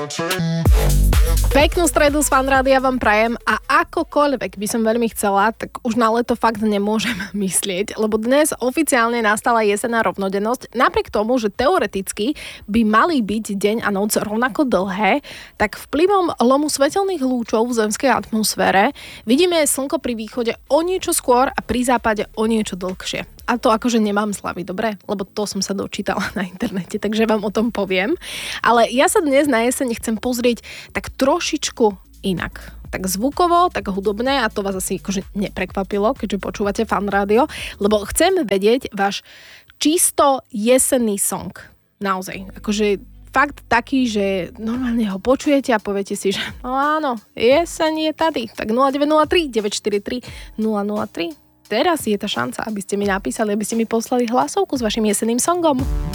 Peknú stredu z Fanrádia vám prajem a akokoľvek by som veľmi chcela, tak už na leto fakt nemôžem myslieť, lebo dnes oficiálne nastala jesenná rovnodennosť. Napriek tomu, že teoreticky by mali byť deň a noc rovnako dlhé, tak vplyvom lomu svetelných lúčov v zemskej atmosfére vidíme slnko pri východe o niečo skôr a pri západe o niečo dlhšie. A to akože nemám slavy, dobre? Lebo to som sa dočítala na internete, takže vám o tom poviem. Ale ja sa dnes na jeseň chcem pozrieť tak trošičku inak. Tak zvukovo, tak hudobne, a to vás asi akože neprekvapilo, keďže počúvate Fan Rádio, lebo chcem vedieť váš čisto jesenný song. Naozaj, akože fakt taký, že normálne ho počujete a poviete si, že no áno, jeseň je tady. Tak 0903 943 003. Teraz je tá šanca, aby ste mi napísali, aby ste mi poslali hlasovku s vašim jesenným songom.